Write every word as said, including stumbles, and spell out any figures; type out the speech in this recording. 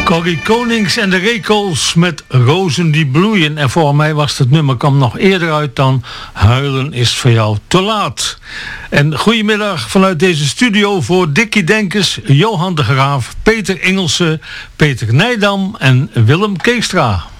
Corrie Konings en de Rekels met Rozen die bloeien. En voor mij was het nummer kwam nog eerder uit dan Huilen is voor jou te laat. En goedemiddag vanuit deze studio voor Dickie Denkers, Johan de Graaf, Peter Engelsen, Peter Nijdam en Willem Keestra.